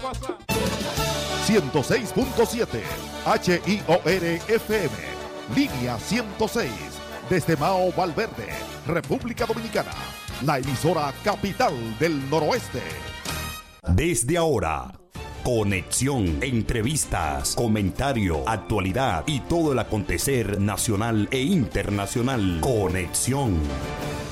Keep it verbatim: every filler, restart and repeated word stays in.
ciento seis punto siete H I O R F M, línea ciento seis, desde Mao Valverde, República Dominicana, la emisora capital del noroeste. Desde ahora, conexión, entrevistas, comentario, actualidad y todo el acontecer nacional e internacional. Conexión.